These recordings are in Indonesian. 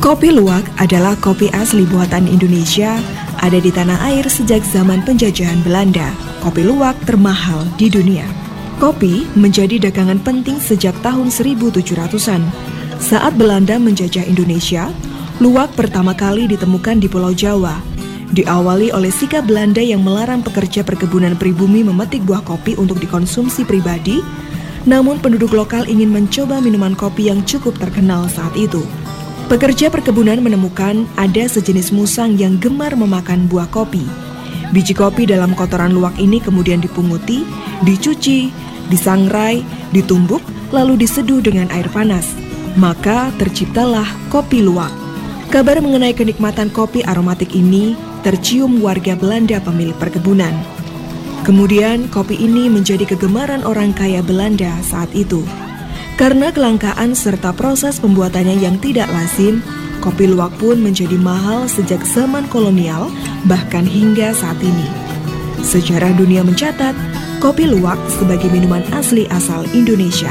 Kopi luwak adalah kopi asli buatan Indonesia, ada di tanah air sejak zaman penjajahan Belanda. Kopi luwak termahal di dunia. Kopi menjadi dagangan penting sejak tahun 1700-an. Saat Belanda menjajah Indonesia, luwak pertama kali ditemukan di Pulau Jawa. Diawali oleh sikap Belanda yang melarang pekerja perkebunan pribumi memetik buah kopi untuk dikonsumsi pribadi, namun penduduk lokal ingin mencoba minuman kopi yang cukup terkenal saat itu. Pekerja perkebunan menemukan ada sejenis musang yang gemar memakan buah kopi. Biji kopi dalam kotoran luwak ini kemudian dipunguti, dicuci, disangrai, ditumbuk, lalu diseduh dengan air panas. Maka terciptalah kopi luwak. Kabar mengenai kenikmatan kopi aromatik ini tercium warga Belanda pemilik perkebunan. Kemudian kopi ini menjadi kegemaran orang kaya Belanda saat itu. Karena kelangkaan serta proses pembuatannya yang tidak lazim, kopi luwak pun menjadi mahal sejak zaman kolonial, bahkan hingga saat ini. Sejarah dunia mencatat kopi luwak sebagai minuman asli asal Indonesia.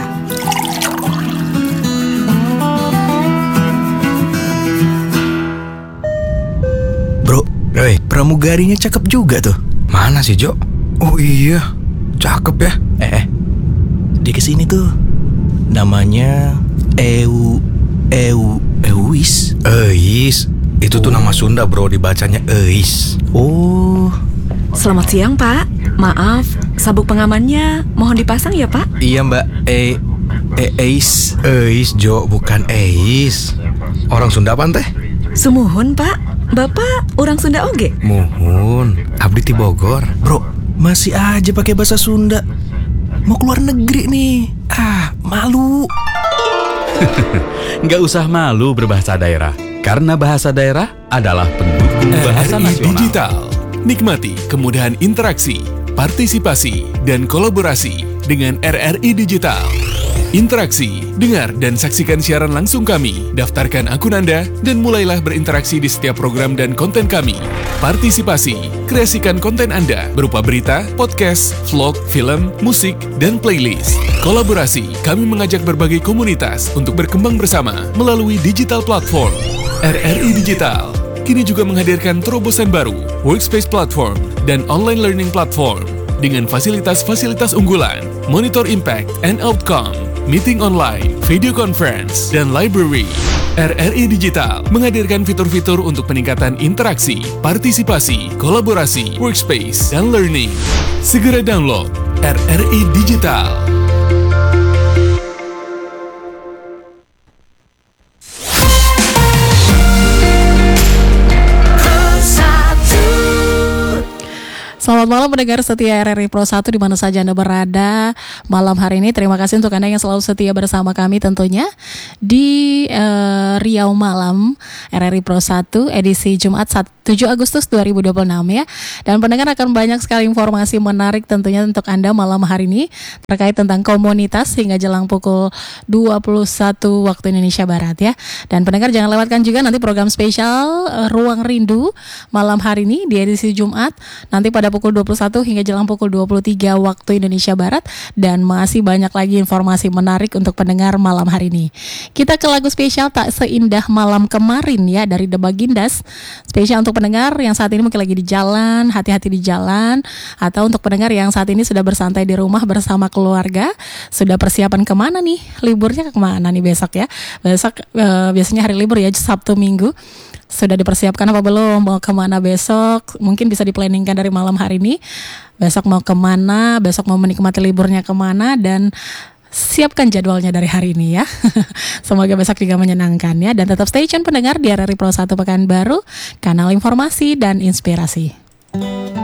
Bro, pramugarinya cakep juga tuh. Mana sih, Jo? Oh iya, cakep ya. Dia kesini tuh. Namanya Euis. Eis. Itu tuh nama Sunda, bro, dibacanya Eis. Oh. Selamat siang, Pak. Maaf, sabuk pengamannya mohon dipasang ya, Pak? Iya, Mbak. Eis. Eis, Jo, bukan Eis. Orang Sunda apa teh? Sumuhun, Pak. Bapak orang Sunda oge? Muhun, abdi ti Bogor. Bro, masih aja pakai bahasa Sunda. Mau keluar negeri nih. Malu. Nggak usah malu berbahasa daerah, karena bahasa daerah adalah pendukung bahasa RRI nasional. Digital. Nikmati kemudahan interaksi, partisipasi, dan kolaborasi dengan RRI Digital. Interaksi, dengar dan saksikan siaran langsung kami, daftarkan akun Anda, dan mulailah berinteraksi di setiap program dan konten kami. Partisipasi, kreasikan konten Anda berupa berita, podcast, vlog, film, musik, dan playlist. Kolaborasi, kami mengajak berbagai komunitas untuk berkembang bersama melalui digital platform. RRI Digital kini juga menghadirkan terobosan baru, workspace platform, dan online learning platform dengan fasilitas-fasilitas unggulan, monitor impact and outcome, meeting online, video conference, dan library. RRI Digital menghadirkan fitur-fitur untuk peningkatan interaksi, partisipasi, kolaborasi, workspace, dan learning. Segera download RRI Digital. Selamat malam pendengar setia RRI Pro 1 di mana saja Anda berada malam hari ini. Terima kasih untuk Anda yang selalu setia bersama kami tentunya di Riau Malam RRI Pro 1 edisi Jumat 7 Agustus 2026 ya. Dan pendengar akan banyak sekali informasi menarik tentunya untuk Anda malam hari ini terkait tentang komunitas hingga jelang pukul 21 waktu Indonesia Barat ya. Dan pendengar jangan lewatkan juga nanti program spesial Ruang Rindu malam hari ini di edisi Jumat nanti pada pukul 21 hingga jelang pukul 23 waktu Indonesia Barat. Dan masih banyak lagi informasi menarik untuk pendengar malam hari ini. Kita ke lagu spesial Tak Seindah Malam Kemarin ya dari The Bagindas. Spesial untuk pendengar yang saat ini mungkin lagi di jalan, hati-hati di jalan. Atau untuk pendengar yang saat ini sudah bersantai di rumah bersama keluarga. Sudah persiapan kemana nih? Liburnya kemana nih besok ya? Besok biasanya hari libur ya, Sabtu Minggu. Sudah dipersiapkan apa belum? Mau kemana besok? Mungkin bisa diplanningkan dari malam hari ini. Besok mau kemana? Besok mau menikmati liburnya kemana? Dan siapkan jadwalnya dari hari ini ya. Semoga besok juga menyenangkan ya. Dan tetap stay tune pendengar di RRI Pro 1 Pekanbaru, kanal informasi dan inspirasi.